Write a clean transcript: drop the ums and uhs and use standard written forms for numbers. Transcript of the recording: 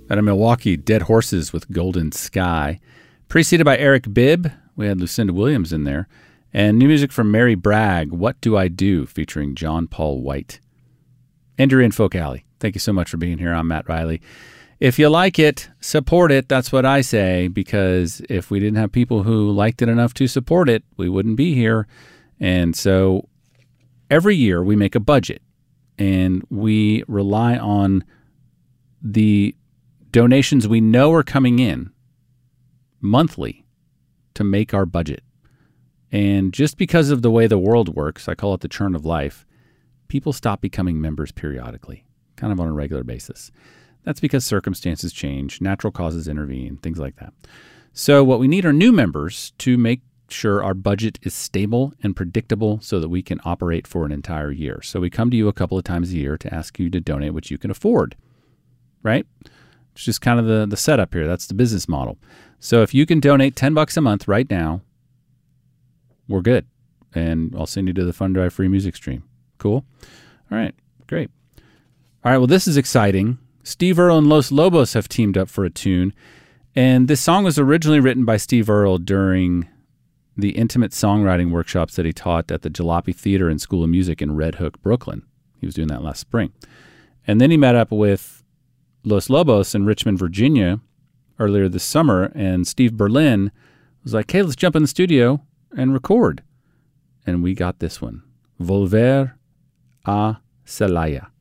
Out of Milwaukee, Dead Horses with Golden Sky. Preceded by Eric Bibb. We had Lucinda Williams in there. And new music from Mary Bragg, What Do I Do, featuring John Paul White. And you're in Folk Alley. Thank you so much for being here. I'm Matt Riley. If you like it, support it. That's what I say, because if we didn't have people who liked it enough to support it, we wouldn't be here. And so every year we make a budget, and we rely on the donations we know are coming in monthly to make our budget. And just because of the way the world works, I call it the churn of life, people stop becoming members periodically, kind of on a regular basis. That's because circumstances change, natural causes intervene, things like that. So what we need are new members to make sure our budget is stable and predictable so that we can operate for an entire year. So we come to you a couple of times a year to ask you to donate what you can afford, right? It's just kind of the setup here. That's the business model. So if you can donate $10 a month right now, we're good. And I'll send you to the Fund Drive free music stream. Cool? All right, great. All right, well, this is exciting. Steve Earle and Los Lobos have teamed up for a tune. And this song was originally written by Steve Earle during the intimate songwriting workshops that he taught at the Jalopy Theater and School of Music in Red Hook, Brooklyn. He was doing that last spring. And then he met up with Los Lobos in Richmond, Virginia earlier this summer, and Steve Berlin was like, hey, let's jump in the studio and record. And we got this one, Volver a Celaya.